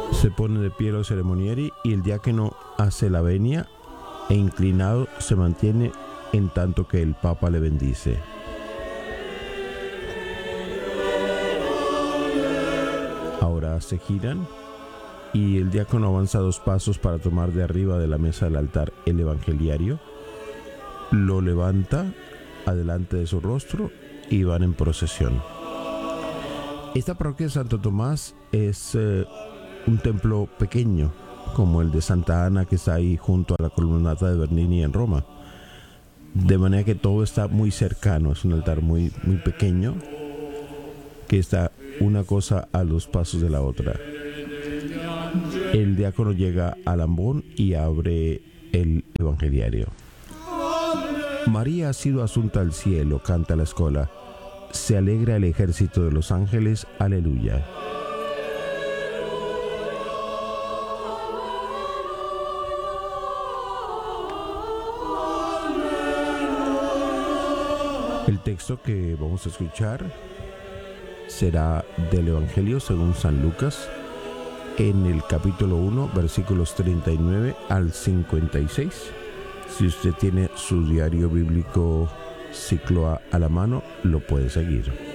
Se pone de pie los ceremonieri y el diácono hace la venia e inclinado se mantiene en tanto que el Papa le bendice. Ahora se giran y el diácono avanza 2 pasos para tomar de arriba de la mesa del altar el evangeliario, lo levanta adelante de su rostro y van en procesión. Esta parroquia de Santo Tomás es un templo pequeño, como el de Santa Ana que está ahí junto a la columnata de Bernini en Roma. De manera que todo está muy cercano, es un altar muy, muy pequeño que está una cosa a los pasos de la otra. El diácono llega al ambón y abre el evangeliario. María ha sido asunta al cielo, canta la escola. Se alegra el ejército de los ángeles, aleluya. El texto que vamos a escuchar será del Evangelio según San Lucas, en el capítulo 1, versículos 39 al 56. Si usted tiene su diario bíblico Ciclo A la mano, lo puede seguir.